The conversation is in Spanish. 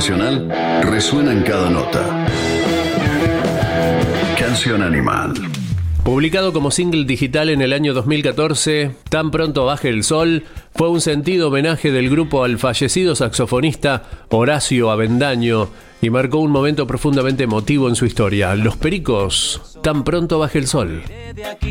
nacional resuena en cada nota. Canción Animal. Publicado como single digital en el año 2014, Tan pronto baje el sol fue un sentido homenaje del grupo al fallecido saxofonista Horacio Avendaño y marcó un momento profundamente emotivo en su historia. Los Pericos, Tan pronto baje el sol.